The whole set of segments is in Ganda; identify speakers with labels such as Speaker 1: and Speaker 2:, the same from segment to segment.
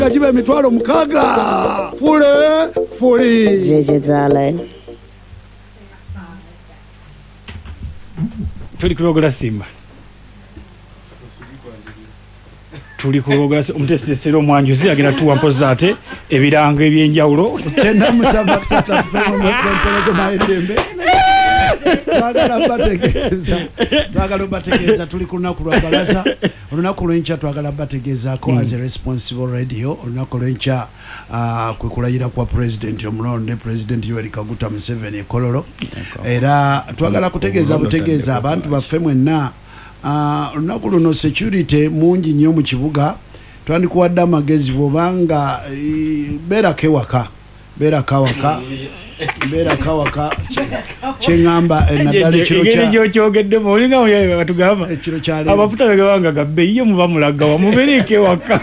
Speaker 1: gajiba emitwalo mukaga fule
Speaker 2: jeje zale
Speaker 3: tuli kulogola Simba tuli kulogola omutesesero omwanjuzi agenda tuwa mpoza ate ebirango ebyenjawulo
Speaker 1: tena musaba sasa tufemo mpeleko maedembe twagala bategeeza tuli ku lunaku lwa balaza olunaku lw'enkya twagala bategeezaako as a responsible radio olunaku lw'enkya kwe kulayira kwa president omulonde president Yoweri Kaguta Museveni ekololo era twagala kutegeeza butegeeza abantu baffe mwenna olunaku luno security mungi nnyo mu kibuga twandikuwadde amagezi bw'obanga beera kawaka kyengamba naddala ekiro
Speaker 3: kyogedde olinga batugamba amafuta begabanga gabbe ye muba mulaga wamubeereko ewaka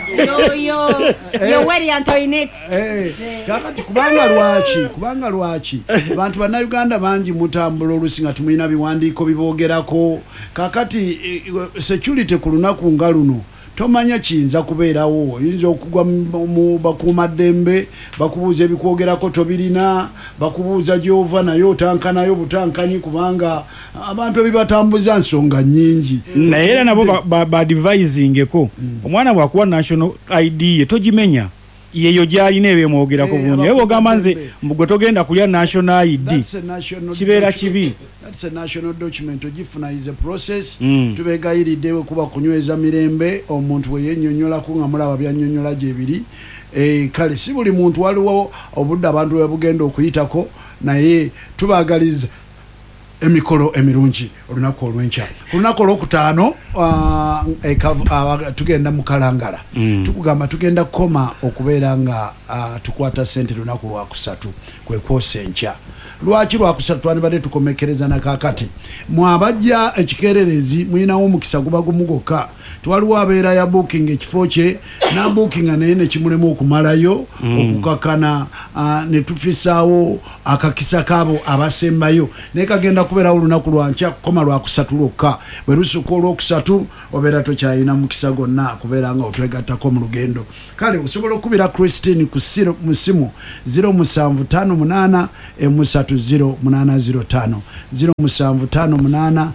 Speaker 1: kakati kubanga lwaki abantu bannayuganda bangi mutambula oluusi nga tumulina biwandiiko biboogerako kakati security ku lunaku nga luno tomanya kiyinza kubeerawo oyinza okugwa mu bakuumaddembe bakubuuza ebikwogerako tobirina bakubuuza gyova naye otankanayo butankanyi kubanga abantu ebibatambuza nsonga nnyingi
Speaker 3: naye era nabo badvisingeko omwana bwakuwa national ID ye togimenya yeyo gyalina ebemwogerako bulungi naye bwogamba nze gwe togenda kulya national ID kibeera kibi.
Speaker 1: That's a national document ogifuna is a process tubegayiridde kuba kunyweza mirembe omuntu we yennyonnyolako nga mulaba byannyonnyola gyebiri kale si buli muntu waliwo obudde abantu bwe bugenda okuyitako naye tubaagaliza emikolo emirungi olunaku olw'enkya ku lunaku olwokutaano tugenda mu Kalangala tukugamba tugenda kukoma okubeera nga tukwata ssente lunaku lwakusatu kwe kwosa enkya lwaki lwakusatu twandibadde tukomekereza nakakati mwabajja ekikererezi mwinawo omukisa guba gumugokka twaliwo abeera ya booking ekifo kye na bookinga naye nekimulemu okumalayo okukakana ne tufisaawo akakisa kaabo abasembayo naye kagenda kubeerawo olunaku lwankya kukoma lwakusatu lwokka bwe lusuka olwokusatu obeera tokyalina mukisa gonna kubeera nga otwegattako mu lugendo kale osobola okubira Christine mu simu 0758 30805 0758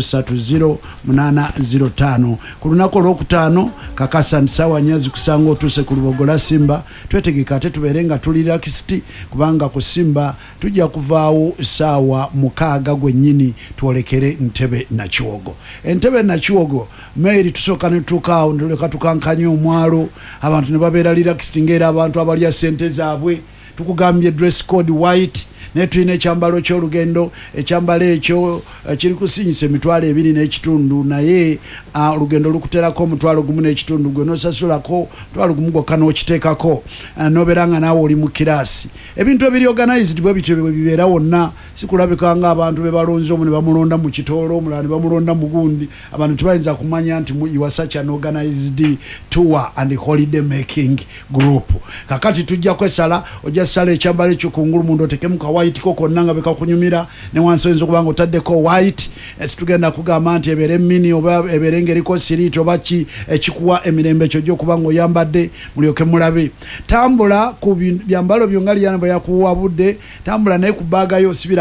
Speaker 1: 30805 ku lunaku olwokutaano kakasa nsaawa nyazi kusanga otuuse ku lubogola Simba twetegeka ate tubeere nga tuli relaxed kubanga ku Simba tujja kuvaawo ssaawa 6 gwennyini twolekere Ntebe Nakiwogo. Entebe Nakiwogo Mary tusooka ne tutukaawo ndoleka tukankanya omwalo abantu ne babeera relaxed ng'era abantu abalya ssente zaabwe tukugambye dress code white ne tulina ekyambalo ky'olugendo ekyambalo ekyo kiri kusinyisa emitwalo 2 n'ekitundu naye olugendo lukuterako omutwalo 1 n'ekitundu gwe nosasulako omutwalo 1 gwokka n'okiteekako nobeera nga naawe oli mu kiraasi ebintu ebiri organized bwe bityo bwe bibeera wonna sikulabika nga abantu be balonze omu ne bamulonda mu Kitoolo omulala ne bamulonda mu gundi abantu tebayinza kumanya nti you are such an organized tour and holiday making group kakati tujja kwesala ojja sala ekyambalo ekyo kungulu mundu otekemu white koko nanga beka kunyumira ne wansoenzo kubanga otaddeko white esitugenda kugamba nti ebere mini oba eberengeriko sirito bachi ekikuwa emirembe kyo kubanga oyambadde mulyoke mulabe tambula ku byambalo byongali yana yakuwa budde tambula naye kubaga yo sibira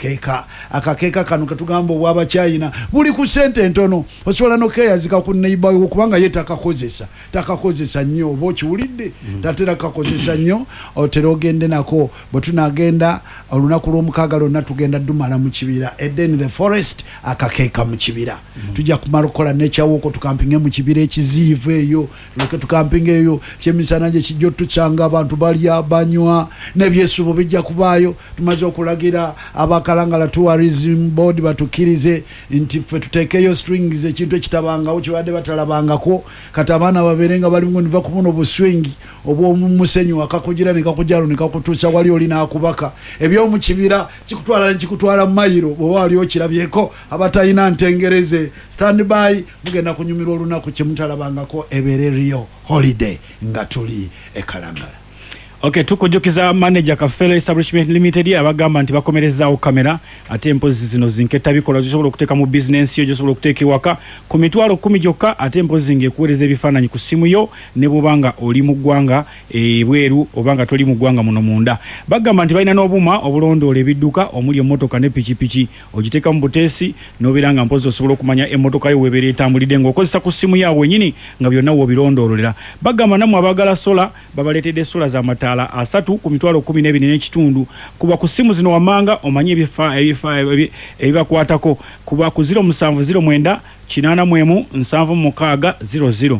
Speaker 1: akakeeka kanu katugamba obwaba China buli ku sente ntono osobola nokeya zika ku neighbor kubanga takakozesa nnyo obo kiwulidde tatera kakozesa nnyo otero ogende nako bwe tunagenda olunaku lw'omukaaga lwonna tugenda dumala mu kibira Eden the forest akakeeka mu kibira tujja kumala okukola n'ekyawoko tukampinge mu kibira ekiziivu eyo tuleke tukampinge eyo kyemisana gye kijja otukyanga abantu balya banywa n'ebyesubo bijja kubaayo tumaze okulagira abakalangala tourism board batukirize nti ffe tuteekeyo strings ekintu ekitabangawo kibadde batalabangako kati abaana babeerenga balimu niva kubona obuswingi obw'omumusenyu akakugira ne kakujalo ne kakutuusa wali oli n'akubaka ebyomu kibira kikutwala mayiro bwe wali okirabyeko abatayina ntengereze standby mugenda kunyumirwa olunaku kyemutalabangako ebeere Rio holiday nga tuli e Kalangala.
Speaker 3: Okay, tukujukiza manager Kafele Establishment Limited abagamba nti bakomerezaawo kamera ate empozi zino zinketa bikola zisobola okuteeka mu business yo zisobola okuteeka ewaka ku mitwalo 10 gyokka ate empozi ngekuweereza ebifaananyi ku ssimu yo ne bwobanga oli mu ggwanga bweru obanga toli mu ggwanga muno munda. Bagamba nti balina n'obuuma obulondoola ebidduka omuli emmotoka ne pikipiki ogiteeka mu buteesi n'obeera mpozi osobola okumanya emmotoka yo weebeera etambulidde ng'okozesa ku ssimu yaabwe nyini nga byonna wobirondoolera. Bagamba namwe abagala sola babaleetedde sola z'amataala asatu ku mitwalo 12 n'ekitundu kuba ku simu zino wamanga omanye ebibakwatako kuba ku 0709 kinanamuemu 7600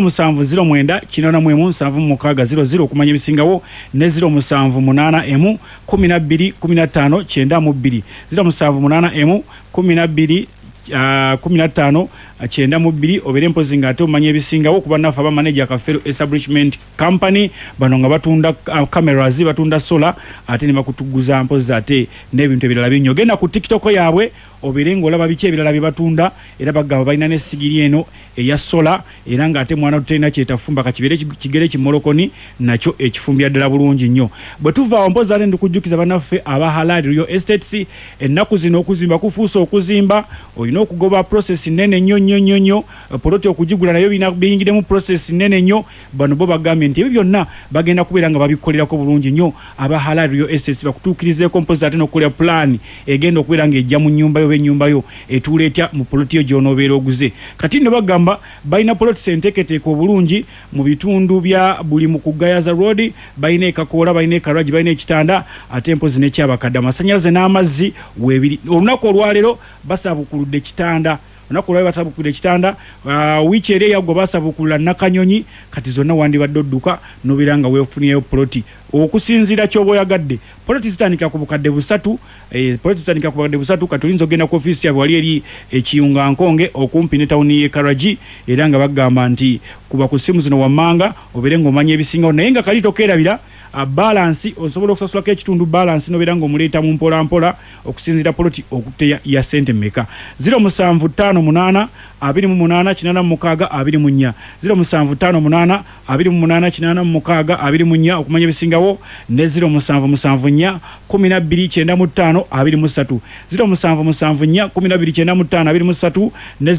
Speaker 3: 0709 okumanya ebisingawo ne 0788 12 15 92 0788 12 15 92 obere empozi ngate omanye ebisingawo kuba nafa aba manager Kafero Establishment Company bano nga batunda cameras batunda solar ate ne bakutuguza mpozi ate n'ebintu ebirala binyo. Genda ku TikTok yaabwe obere ngolaba biki ebirala byebatunda era bagamba balina ne sigiri eno eya solar era nga ate mwana tutena kyetafumba kakibere kigere kimolokoni nakyo ekifumbya ddala bulungi nnyo. Bwe tuva mpozi ate ndikujukiza banaffe aba Halal Real Estates ennaku zino okuzimba kufuusa okuzimba olina okugoba process nene nnyo poloti okugigula nayo biyingiremu process nene nnyo. Bano bo bagambye nti ebyo byonna bagenda kubeera nga babikolerako bulungi nnyo. Aba Halal Real Estates bakutuukirizeko mpozi ate n'okukolera plan egenda okubeera ng'ejja mu nnyumba yo b'ennyumba yo etuula etya mu poloti yo gy'onoobeera oguze. Kati ne bagamba balina poloti senteeketeeka obulungi mu bitundu bya buli mu kugayaza road balina ekakoola balina ekaragi balina ekitanda ate mpozi n'ekyabakadde amasannyalaze n'amazzi weebiri. Olunaku olwaleero basabukuludde ekitanda onakolwa batabukule kitanda wiiki eri eyagwa basabukula nakanyonyi kati zonna wandibadde odduka nobiranga weefuniyeyo poloti okusinzira kyoba oyagadde. Poloti zitandika ku bukadde busatu kati olinza ogenda ku ofiisi yabwe wali eri ekiyunga nkonge okumpi ne tawuni y'ekaragi era nga bagamba nti kuba ku ssimu zino wammanga obeere ng'omanya ebisingawo naye nga kali tokeerabira balance osobola okusasulako ekitundu balance nobeera ng'omuleeta mu mpolampola okusinzira poloti okuteya ya sente meka. 0758 28 24 0758 28 24 okumanya ebisingawo ne 0774 12 95 23 0774 12 95 23 ne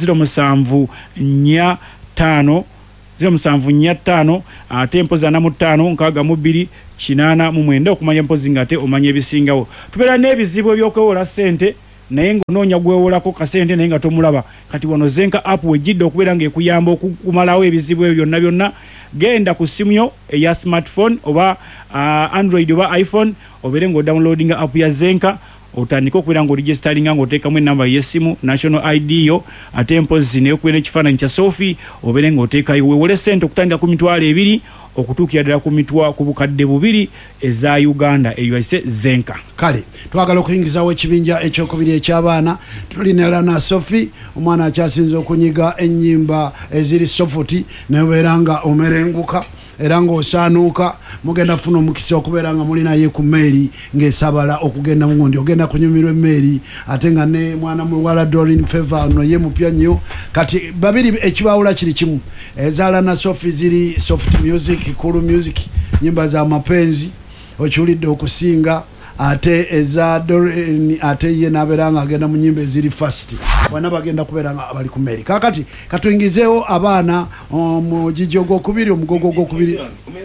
Speaker 3: 0745 0745 ate mpozi 45 62 89 okumanya mpozi ngate omanya ebisingawo. Tubeera n'ebizibu ebyokwewola sente naye ng'onoonya gwewolako kasente naye nga tomulaba. Kati wano Zenka app wejjidde okubeera ng'ekuyamba okumalawo ebizibu ebyo byonna. Genda ku simu yo eya smartphone oba Android oba iPhone obeere ng'odownloadinga app ya Zenka otandika okubeera ng'oregisteringa ng'oteekamu ennamba y'essimu national ID yo ate mpozi naye okubeera ekifaananyi kya Sophie obeere ng'oteekayo weewole ssente okutandika ku mitwalo 2 okutuukira ddala ku bukadde 2 eza Uganda eyo ayise Zenka.
Speaker 1: Kale twagala okuyingizawo ekibinja ekyokubiri eky'abaana tulina na Sophie omwana akyasinze okunyiga ennyimba eziri sofuti nebeera nga omerenguka era ng'osaanuuka mugenda funa omukisa okubeera nga muli naye ku meeri ng'esabala okugenda mu ngundi ogenda kunyumirwa emmeeri ate nga ne mwana muwala Doreen Favor no ye mupya nnyo. Kati babiri ekibaawula kiri kimu ezaala na Sophie ziri soft music cool music nyimba za mapenzi okiwulidde okusinga ate eza Doreen ate ye nabeera nga agenda mu nyimba eziri fast bonna bagenda kubeera nga bali ku meeri. Kakati katuyingizeewo abaana omugijo gwokubiri omugogo gwokubiri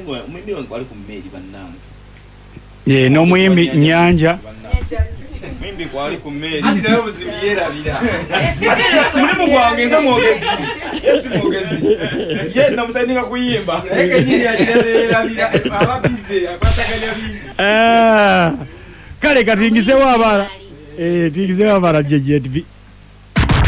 Speaker 3: n'omuyimbi Nyanja
Speaker 2: mimbi kwali ku meeri ati nayo buzibiyerabira mulimu gwangeza mwogezi yesi mwogezi ye namusaininga kuyimba eke nyini ajererabira ababize akwataganya bingi
Speaker 3: kale katuyingizeewo abaana tuyingizeewo abaana jeje